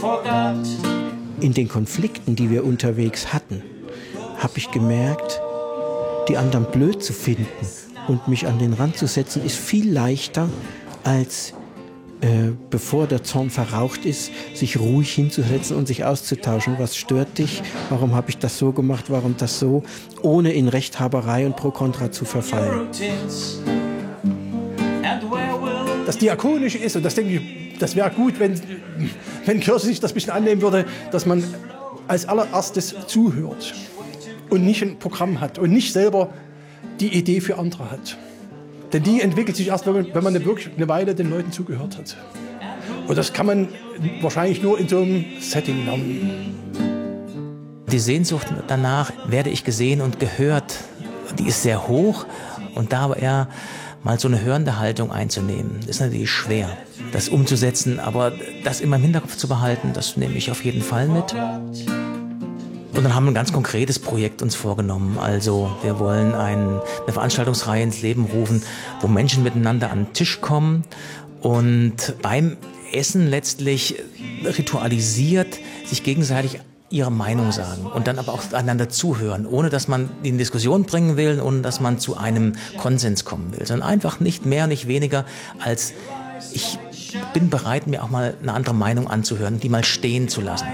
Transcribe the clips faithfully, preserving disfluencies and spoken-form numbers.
In den Konflikten, die wir unterwegs hatten, habe ich gemerkt, die anderen blöd zu finden und mich an den Rand zu setzen, ist viel leichter, als äh, bevor der Zorn verraucht ist, sich ruhig hinzusetzen und sich auszutauschen. Was stört dich? Warum habe ich das so gemacht? Warum das so? Ohne in Rechthaberei und Pro-Kontra zu verfallen. Das Diakonische ist, und das denke ich, das wäre gut, wenn, wenn Kirche sich das ein bisschen annehmen würde, dass man als allererstes zuhört und nicht ein Programm hat und nicht selber die Idee für andere hat. Denn die entwickelt sich erst, wenn man, wenn man wirklich eine Weile den Leuten zugehört hat. Und das kann man wahrscheinlich nur in so einem Setting lernen. Die Sehnsucht danach, werde ich gesehen und gehört, die ist sehr hoch. Und da aber eher mal so eine hörende Haltung einzunehmen, ist natürlich schwer, das umzusetzen. Aber das immer im Hinterkopf zu behalten, das nehme ich auf jeden Fall mit. Und dann haben wir ein ganz konkretes Projekt uns vorgenommen. Also wir wollen ein, eine Veranstaltungsreihe ins Leben rufen, wo Menschen miteinander an den Tisch kommen und beim Essen letztlich ritualisiert sich gegenseitig ihre Meinung sagen und dann aber auch einander zuhören, ohne dass man die in Diskussion bringen will, ohne dass man zu einem Konsens kommen will, sondern einfach nicht mehr, nicht weniger als ich bin bereit, mir auch mal eine andere Meinung anzuhören, die mal stehen zu lassen.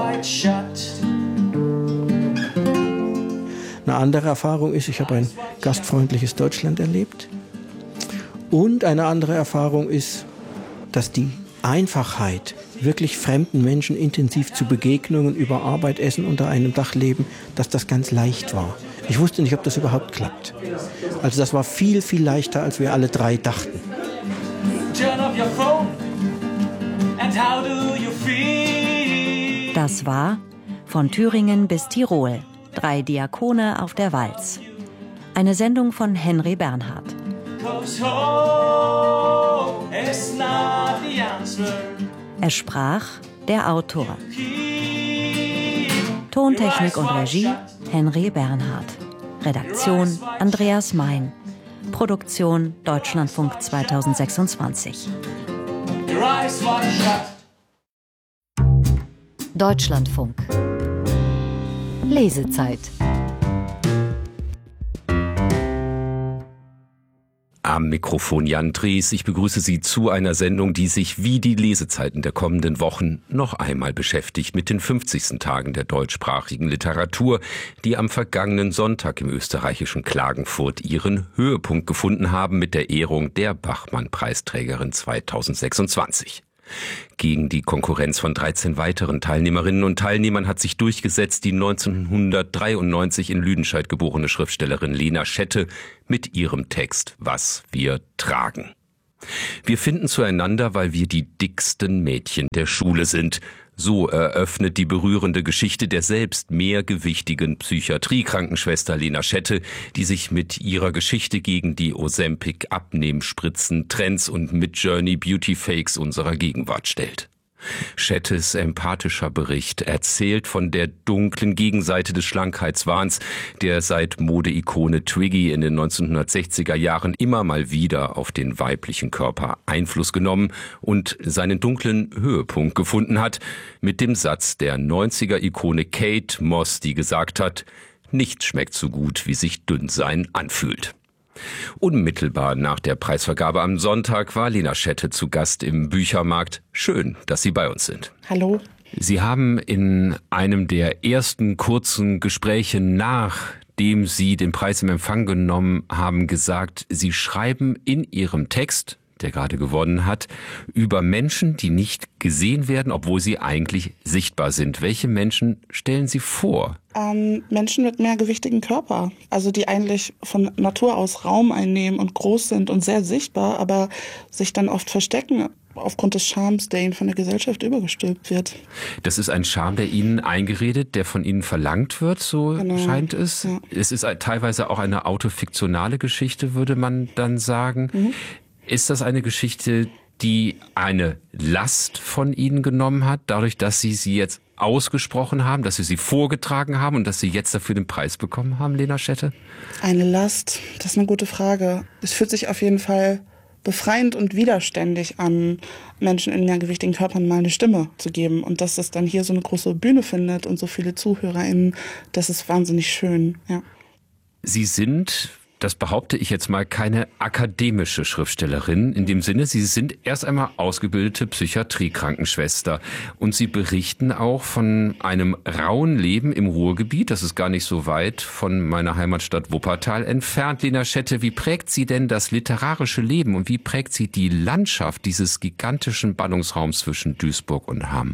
Eine andere Erfahrung ist, ich habe ein gastfreundliches Deutschland erlebt. Und eine andere Erfahrung ist, dass die Einfachheit, wirklich fremden Menschen intensiv zu Begegnungen, über Arbeit, Essen, unter einem Dach leben, dass das ganz leicht war. Ich wusste nicht, ob das überhaupt klappt. Also das war viel, viel leichter, als wir alle drei dachten. Das war von Thüringen bis Tirol. Drei Diakone auf der Walz. Eine Sendung von Henry Bernhard. Es sprach der Autor. Tontechnik und Regie Henry Bernhard. Redaktion Andreas Mein. Produktion Deutschlandfunk zweitausendsechsundzwanzig. Deutschlandfunk. Lesezeit. Am Mikrofon Jan Drees. Ich begrüße Sie zu einer Sendung, die sich wie die Lesezeiten der kommenden Wochen noch einmal beschäftigt mit den fünfzigsten Tagen der deutschsprachigen Literatur, die am vergangenen Sonntag im österreichischen Klagenfurt ihren Höhepunkt gefunden haben mit der Ehrung der Bachmann-Preisträgerin zweitausendsechsundzwanzig. Gegen die Konkurrenz von dreizehn weiteren Teilnehmerinnen und Teilnehmern hat sich durchgesetzt die neunzehnhundertdreiundneunzig in Lüdenscheid geborene Schriftstellerin Lena Schette mit ihrem Text »Was wir tragen«. Wir finden zueinander, weil wir die dicksten Mädchen der Schule sind. So eröffnet die berührende Geschichte der selbst mehrgewichtigen Psychiatriekrankenschwester Lena Schette, die sich mit ihrer Geschichte gegen die Ozempic-Abnehmspritzen, Trends und Mid-Journey-Beauty-Fakes unserer Gegenwart stellt. Schettes empathischer Bericht erzählt von der dunklen Gegenseite des Schlankheitswahns, der seit Modeikone Twiggy in den neunzehnhundertsechziger Jahren immer mal wieder auf den weiblichen Körper Einfluss genommen und seinen dunklen Höhepunkt gefunden hat, mit dem Satz der neunziger-Ikone Kate Moss, die gesagt hat: Nichts schmeckt so gut, wie sich Dünnsein anfühlt. Unmittelbar nach der Preisvergabe am Sonntag war Lena Schette zu Gast im Büchermarkt. Schön, dass Sie bei uns sind. Hallo. Sie haben in einem der ersten kurzen Gespräche, nachdem Sie den Preis im Empfang genommen haben, gesagt, Sie schreiben in Ihrem Text, der gerade gewonnen hat, über Menschen, die nicht gesehen werden, obwohl sie eigentlich sichtbar sind. Welche Menschen stellen Sie vor? Ähm, Menschen mit mehrgewichtigen Körper, also die eigentlich von Natur aus Raum einnehmen und groß sind und sehr sichtbar, aber sich dann oft verstecken aufgrund des Charmes, der ihnen von der Gesellschaft übergestülpt wird. Das ist ein Charme, der Ihnen eingeredet, der von Ihnen verlangt wird, so genau, scheint es. Ja. Es ist teilweise auch eine autofiktionale Geschichte, würde man dann sagen. Mhm. Ist das eine Geschichte, die eine Last von Ihnen genommen hat, dadurch, dass Sie sie jetzt ausgesprochen haben, dass Sie sie vorgetragen haben und dass Sie jetzt dafür den Preis bekommen haben, Lena Schette? Eine Last, das ist eine gute Frage. Es fühlt sich auf jeden Fall befreiend und widerständig an, Menschen in mehrgewichtigen Körpern mal eine Stimme zu geben. Und dass es dann hier so eine große Bühne findet und so viele ZuhörerInnen, das ist wahnsinnig schön, ja. Sie sind, das behaupte ich jetzt mal, keine akademische Schriftstellerin. In dem Sinne, Sie sind erst einmal ausgebildete Psychiatrie-Krankenschwester. Und Sie berichten auch von einem rauen Leben im Ruhrgebiet. Das ist gar nicht so weit von meiner Heimatstadt Wuppertal entfernt. Lena Schette, wie prägt Sie denn das literarische Leben und wie prägt Sie die Landschaft dieses gigantischen Ballungsraums zwischen Duisburg und Hamm?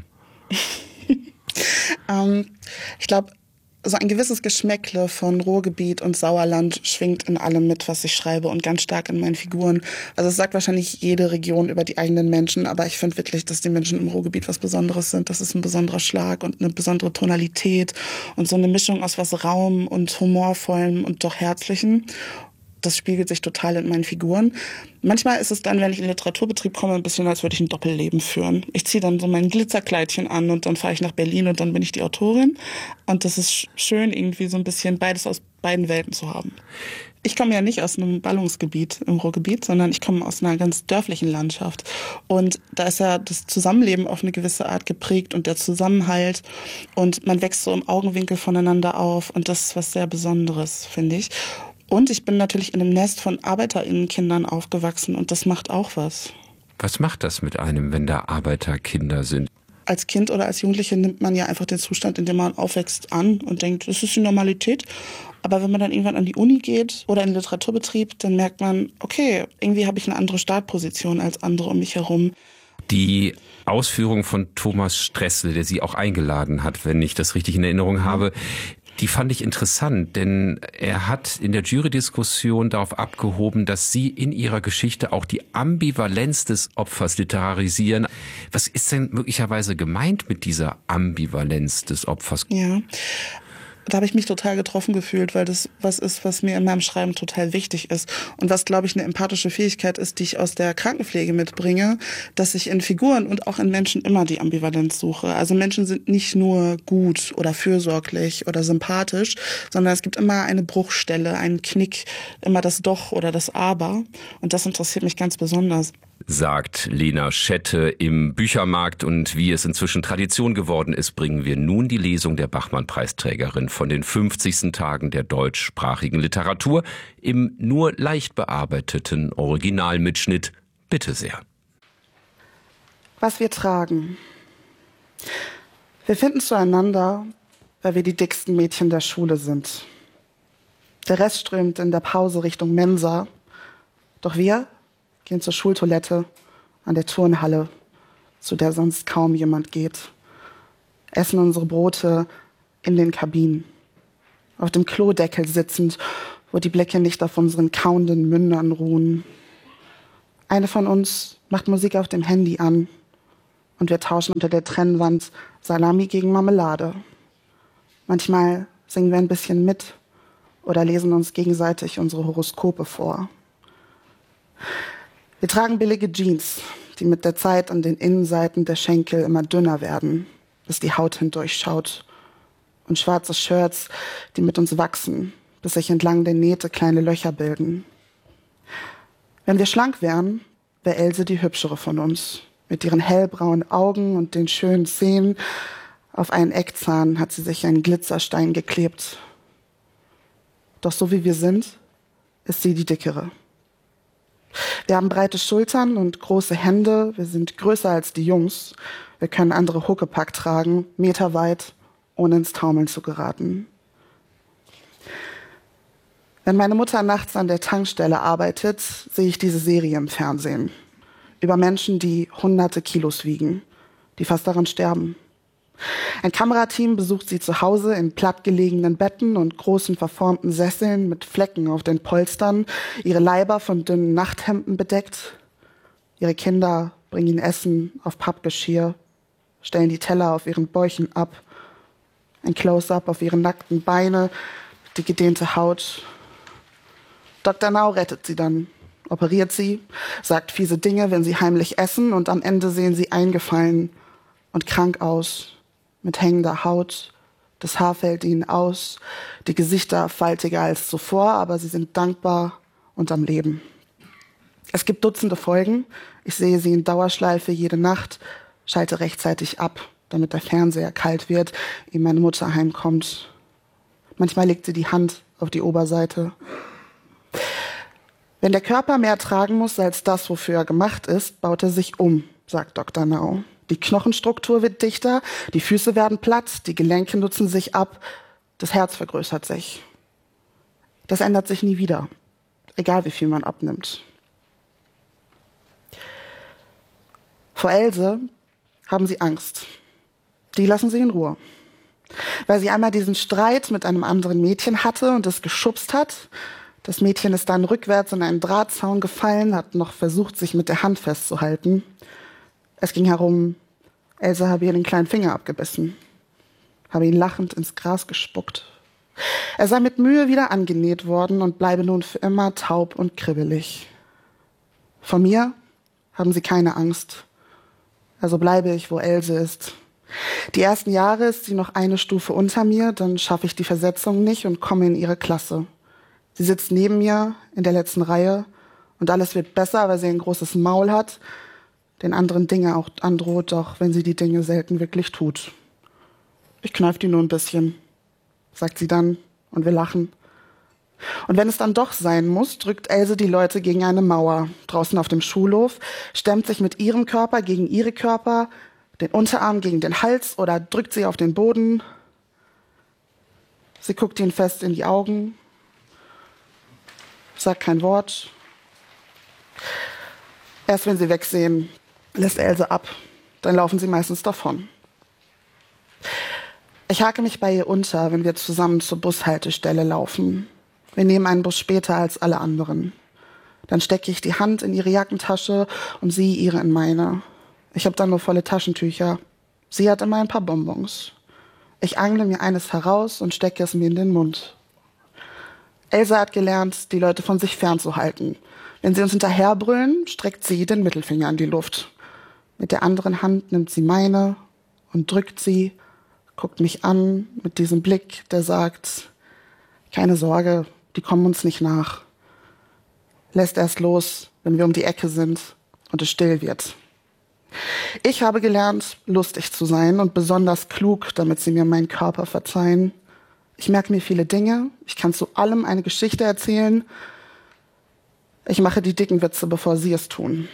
ähm, ich glaube, so ein gewisses Geschmäckle von Ruhrgebiet und Sauerland schwingt in allem mit, was ich schreibe und ganz stark in meinen Figuren. Also es sagt wahrscheinlich jede Region über die eigenen Menschen, aber ich finde wirklich, dass die Menschen im Ruhrgebiet was Besonderes sind. Das ist ein besonderer Schlag und eine besondere Tonalität und so eine Mischung aus was Raum und Humorvollem und doch Herzlichen. Das spiegelt sich total in meinen Figuren. Manchmal ist es dann, wenn ich in den Literaturbetrieb komme, ein bisschen, als würde ich ein Doppelleben führen. Ich ziehe dann so mein Glitzerkleidchen an und dann fahre ich nach Berlin und dann bin ich die Autorin. Und das ist schön, irgendwie so ein bisschen beides aus beiden Welten zu haben. Ich komme ja nicht aus einem Ballungsgebiet im Ruhrgebiet, sondern ich komme aus einer ganz dörflichen Landschaft. Und da ist ja das Zusammenleben auf eine gewisse Art geprägt und der Zusammenhalt. Und man wächst so im Augenwinkel voneinander auf. Und das ist was sehr Besonderes, finde ich. Und ich bin natürlich in einem Nest von ArbeiterInnenkindern aufgewachsen und das macht auch was. Was macht das mit einem, wenn da Arbeiterkinder sind? Als Kind oder als Jugendliche nimmt man ja einfach den Zustand, in dem man aufwächst, an und denkt, das ist die Normalität. Aber wenn man dann irgendwann an die Uni geht oder in den Literaturbetrieb, dann merkt man, okay, irgendwie habe ich eine andere Startposition als andere um mich herum. Die Ausführung von Thomas Stressel, der Sie auch eingeladen hat, wenn ich das richtig in Erinnerung habe, die fand ich interessant, denn er hat in der Jury-Diskussion darauf abgehoben, dass Sie in Ihrer Geschichte auch die Ambivalenz des Opfers literarisieren. Was ist denn möglicherweise gemeint mit dieser Ambivalenz des Opfers? Ja, da habe ich mich total getroffen gefühlt, weil das was ist, was mir in meinem Schreiben total wichtig ist. Und was, glaube ich, eine empathische Fähigkeit ist, die ich aus der Krankenpflege mitbringe, dass ich in Figuren und auch in Menschen immer die Ambivalenz suche. Also Menschen sind nicht nur gut oder fürsorglich oder sympathisch, sondern es gibt immer eine Bruchstelle, einen Knick, immer das Doch oder das Aber. Und das interessiert mich ganz besonders. Sagt Lena Schette im Büchermarkt. Und wie es inzwischen Tradition geworden ist, bringen wir nun die Lesung der Bachmann-Preisträgerin von den fünfzigsten Tagen der deutschsprachigen Literatur im nur leicht bearbeiteten Originalmitschnitt. Bitte sehr. Was wir tragen. Wir finden zueinander, weil wir die dicksten Mädchen der Schule sind. Der Rest strömt in der Pause Richtung Mensa. Doch wir gehen zur Schultoilette an der Turnhalle, zu der sonst kaum jemand geht. Essen unsere Brote in den Kabinen. Auf dem Klodeckel sitzend, wo die Blicke nicht auf unseren kauenden Mündern ruhen. Eine von uns macht Musik auf dem Handy an und wir tauschen unter der Trennwand Salami gegen Marmelade. Manchmal singen wir ein bisschen mit oder lesen uns gegenseitig unsere Horoskope vor. Wir tragen billige Jeans, die mit der Zeit an den Innenseiten der Schenkel immer dünner werden, bis die Haut hindurchschaut. Und schwarze Shirts, die mit uns wachsen, bis sich entlang der Nähte kleine Löcher bilden. Wenn wir schlank wären, wäre Else die hübschere von uns. Mit ihren hellbraunen Augen und den schönen Zähnen. Auf einen Eckzahn hat sie sich einen Glitzerstein geklebt. Doch so wie wir sind, ist sie die dickere. Wir haben breite Schultern und große Hände. Wir sind größer als die Jungs. Wir können andere Huckepack tragen, meterweit, ohne ins Taumeln zu geraten. Wenn meine Mutter nachts an der Tankstelle arbeitet, sehe ich diese Serie im Fernsehen. Über Menschen, die hunderte Kilos wiegen, die fast daran sterben. Ein Kamerateam besucht sie zu Hause in plattgelegenen Betten und großen verformten Sesseln mit Flecken auf den Polstern, ihre Leiber von dünnen Nachthemden bedeckt. Ihre Kinder bringen ihnen Essen auf Pappgeschirr, stellen die Teller auf ihren Bäuchen ab. Ein Close-up auf ihre nackten Beine, die gedehnte Haut. Doktor Nau rettet sie dann, operiert sie, sagt fiese Dinge, wenn sie heimlich essen und am Ende sehen sie eingefallen und krank aus. Mit hängender Haut, das Haar fällt ihnen aus, die Gesichter faltiger als zuvor, aber sie sind dankbar und am Leben. Es gibt Dutzende Folgen. Ich sehe sie in Dauerschleife jede Nacht, schalte rechtzeitig ab, damit der Fernseher kalt wird, ehe meine Mutter heimkommt. Manchmal legt sie die Hand auf die Oberseite. Wenn der Körper mehr tragen muss als das, wofür er gemacht ist, baut er sich um, sagt Doktor Nau. Die Knochenstruktur wird dichter, die Füße werden platt, die Gelenke nutzen sich ab, das Herz vergrößert sich. Das ändert sich nie wieder, egal wie viel man abnimmt. Vor Else haben sie Angst. Die lassen sie in Ruhe. Weil sie einmal diesen Streit mit einem anderen Mädchen hatte und es geschubst hat. Das Mädchen ist dann rückwärts in einen Drahtzaun gefallen, hat noch versucht, sich mit der Hand festzuhalten. Es ging herum, Else habe ihr den kleinen Finger abgebissen, habe ihn lachend ins Gras gespuckt. Er sei mit Mühe wieder angenäht worden und bleibe nun für immer taub und kribbelig. Vor mir haben sie keine Angst. Also bleibe ich, wo Else ist. Die ersten Jahre ist sie noch eine Stufe unter mir, dann schaffe ich die Versetzung nicht und komme in ihre Klasse. Sie sitzt neben mir in der letzten Reihe und alles wird besser, weil sie ein großes Maul hat, den anderen Dinge auch androht, auch wenn sie die Dinge selten wirklich tut. Ich kneife die nur ein bisschen, sagt sie dann, und wir lachen. Und wenn es dann doch sein muss, drückt Else die Leute gegen eine Mauer draußen auf dem Schulhof, stemmt sich mit ihrem Körper gegen ihre Körper, den Unterarm gegen den Hals oder drückt sie auf den Boden. Sie guckt ihn fest in die Augen, sagt kein Wort. Erst wenn sie wegsehen, lässt Else ab. Dann laufen sie meistens davon. Ich hake mich bei ihr unter, wenn wir zusammen zur Bushaltestelle laufen. Wir nehmen einen Bus später als alle anderen. Dann stecke ich die Hand in ihre Jackentasche und sie ihre in meine. Ich habe dann nur volle Taschentücher. Sie hat immer ein paar Bonbons. Ich angle mir eines heraus und stecke es mir in den Mund. Else hat gelernt, die Leute von sich fernzuhalten. Wenn sie uns hinterherbrüllen, streckt sie den Mittelfinger in die Luft. Mit der anderen Hand nimmt sie meine und drückt sie, guckt mich an mit diesem Blick, der sagt, keine Sorge, die kommen uns nicht nach. Lässt erst los, wenn wir um die Ecke sind und es still wird. Ich habe gelernt, lustig zu sein und besonders klug, damit sie mir meinen Körper verzeihen. Ich merke mir viele Dinge, ich kann zu allem eine Geschichte erzählen. Ich mache die dicken Witze, bevor sie es tun.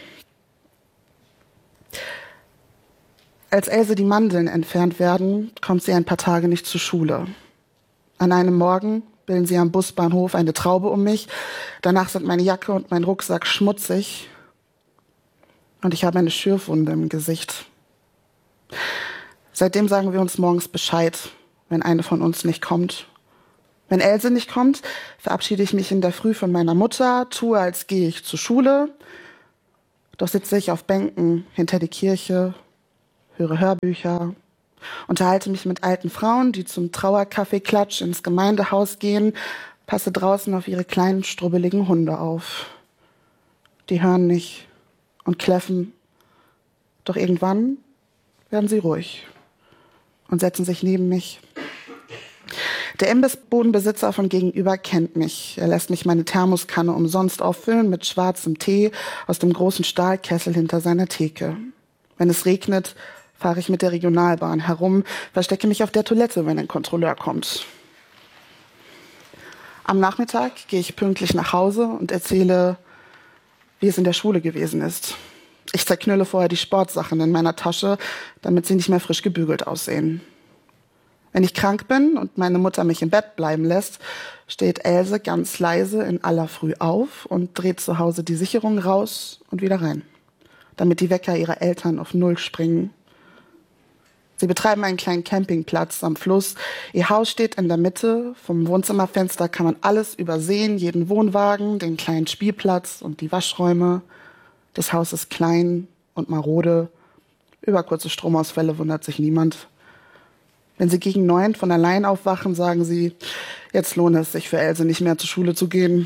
Als Else die Mandeln entfernt werden, kommt sie ein paar Tage nicht zur Schule. An einem Morgen bilden sie am Busbahnhof eine Traube um mich. Danach sind meine Jacke und mein Rucksack schmutzig. Und ich habe eine Schürfwunde im Gesicht. Seitdem sagen wir uns morgens Bescheid, wenn eine von uns nicht kommt. Wenn Else nicht kommt, verabschiede ich mich in der Früh von meiner Mutter, tue, als gehe ich zur Schule. Doch sitze ich auf Bänken hinter die Kirche, höre Hörbücher, unterhalte mich mit alten Frauen, die zum Trauerkaffeeklatsch ins Gemeindehaus gehen, passe draußen auf ihre kleinen, strubbeligen Hunde auf. Die hören nicht und kläffen. Doch irgendwann werden sie ruhig und setzen sich neben mich. Der Imbissbodenbesitzer von gegenüber kennt mich. Er lässt mich meine Thermoskanne umsonst auffüllen mit schwarzem Tee aus dem großen Stahlkessel hinter seiner Theke. Wenn es regnet, fahre ich mit der Regionalbahn herum, verstecke mich auf der Toilette, wenn ein Kontrolleur kommt. Am Nachmittag gehe ich pünktlich nach Hause und erzähle, wie es in der Schule gewesen ist. Ich zerknülle vorher die Sportsachen in meiner Tasche, damit sie nicht mehr frisch gebügelt aussehen. Wenn ich krank bin und meine Mutter mich im Bett bleiben lässt, steht Else ganz leise in aller Früh auf und dreht zu Hause die Sicherung raus und wieder rein, damit die Wecker ihrer Eltern auf Null springen. Sie betreiben einen kleinen Campingplatz am Fluss. Ihr Haus steht in der Mitte. Vom Wohnzimmerfenster kann man alles übersehen, jeden Wohnwagen, den kleinen Spielplatz und die Waschräume. Das Haus ist klein und marode. Über kurze Stromausfälle wundert sich niemand. Wenn sie gegen neun von allein aufwachen, sagen sie, jetzt lohnt es sich für Else nicht mehr zur Schule zu gehen.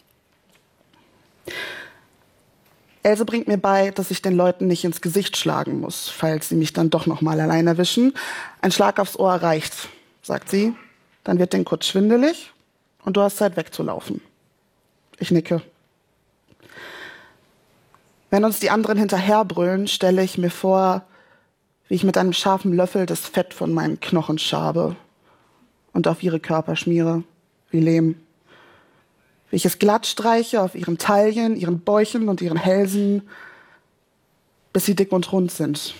Else bringt mir bei, dass ich den Leuten nicht ins Gesicht schlagen muss, falls sie mich dann doch noch mal allein erwischen. Ein Schlag aufs Ohr reicht, sagt sie. Dann wird denen kurz schwindelig und du hast Zeit wegzulaufen. Ich nicke. Wenn uns die anderen hinterherbrüllen, stelle ich mir vor, wie ich mit einem scharfen Löffel das Fett von meinen Knochen schabe und auf ihre Körper schmiere, wie Lehm. Wie ich es glatt streiche auf ihren Taillen, ihren Bäuchen und ihren Hälsen, bis sie dick und rund sind.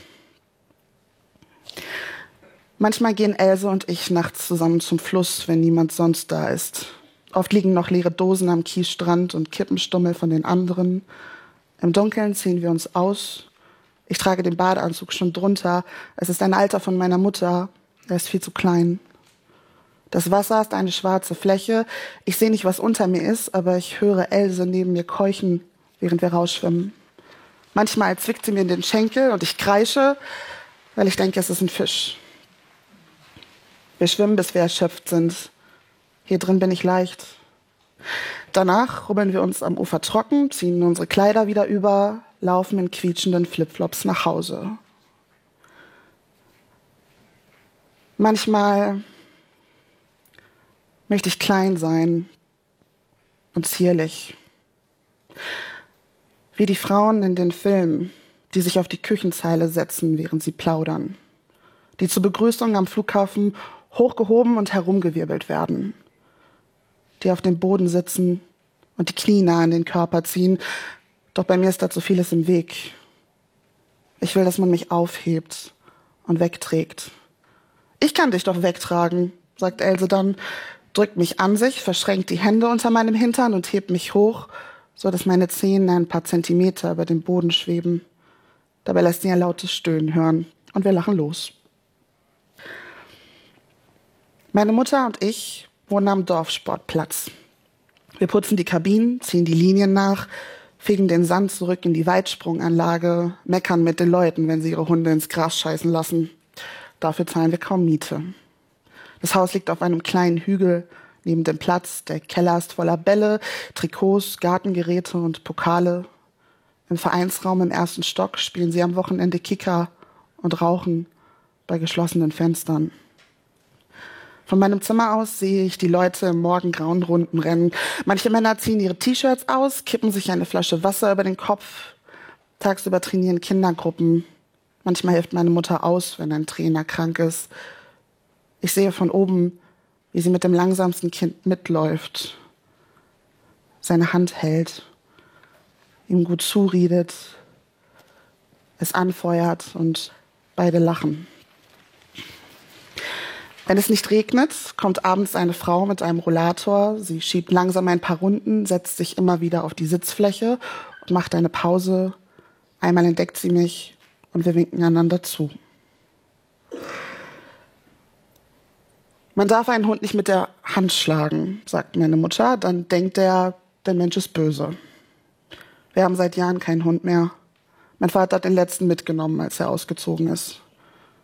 Manchmal gehen Else und ich nachts zusammen zum Fluss, wenn niemand sonst da ist. Oft liegen noch leere Dosen am Kiesstrand und Kippenstummel von den anderen. Im Dunkeln ziehen wir uns aus. Ich trage den Badeanzug schon drunter. Es ist ein alter von meiner Mutter. Er ist viel zu klein. Das Wasser ist eine schwarze Fläche. Ich sehe nicht, was unter mir ist, aber ich höre Else neben mir keuchen, während wir rausschwimmen. Manchmal zwickt sie mir in den Schenkel und ich kreische, weil ich denke, es ist ein Fisch. Wir schwimmen, bis wir erschöpft sind. Hier drin bin ich leicht. Danach rubbeln wir uns am Ufer trocken, ziehen unsere Kleider wieder über, laufen in quietschenden Flipflops nach Hause. Manchmal möchte ich klein sein und zierlich. Wie die Frauen in den Filmen, die sich auf die Küchenzeile setzen, während sie plaudern. Die zur Begrüßung am Flughafen hochgehoben und herumgewirbelt werden. Die auf dem Boden sitzen und die Knie nah an den Körper ziehen. Doch bei mir ist dazu vieles im Weg. Ich will, dass man mich aufhebt und wegträgt. Ich kann dich doch wegtragen, sagt Else dann, drückt mich an sich, verschränkt die Hände unter meinem Hintern und hebt mich hoch, so dass meine Zehen ein paar Zentimeter über dem Boden schweben. Dabei lässt sie ein lautes Stöhnen hören und wir lachen los. Meine Mutter und ich wohnen am Dorfsportplatz. Wir putzen die Kabinen, ziehen die Linien nach, fegen den Sand zurück in die Weitsprunganlage, meckern mit den Leuten, wenn sie ihre Hunde ins Gras scheißen lassen. Dafür zahlen wir kaum Miete. Das Haus liegt auf einem kleinen Hügel neben dem Platz. Der Keller ist voller Bälle, Trikots, Gartengeräte und Pokale. Im Vereinsraum im ersten Stock spielen sie am Wochenende Kicker und rauchen bei geschlossenen Fenstern. Von meinem Zimmer aus sehe ich die Leute im morgengrauen Runden rennen. Manche Männer ziehen ihre T-Shirts aus, kippen sich eine Flasche Wasser über den Kopf. Tagsüber trainieren Kindergruppen. Manchmal hilft meine Mutter aus, wenn ein Trainer krank ist. Ich sehe von oben, wie sie mit dem langsamsten Kind mitläuft, seine Hand hält, ihm gut zuredet, es anfeuert und beide lachen. Wenn es nicht regnet, kommt abends eine Frau mit einem Rollator. Sie schiebt langsam ein paar Runden, setzt sich immer wieder auf die Sitzfläche und macht eine Pause. Einmal entdeckt sie mich und wir winken einander zu. Man darf einen Hund nicht mit der Hand schlagen, sagt meine Mutter. Dann denkt er, der Mensch ist böse. Wir haben seit Jahren keinen Hund mehr. Mein Vater hat den letzten mitgenommen, als er ausgezogen ist.